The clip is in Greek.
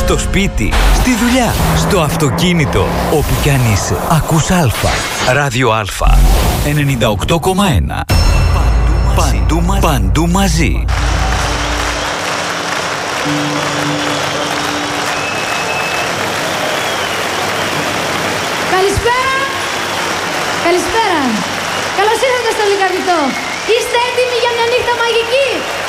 Στο σπίτι, στη δουλειά, στο αυτοκίνητο, όπου κι αν είσαι. Ακούς Αλφα. Ράδιο Αλφα. 98,1. Παντού μαζί. Καλησπέρα. Καλησπέρα. Καλώς ήρθατε στο Λυκαβητό. Είστε έτοιμοι για μια νύχτα μαγική?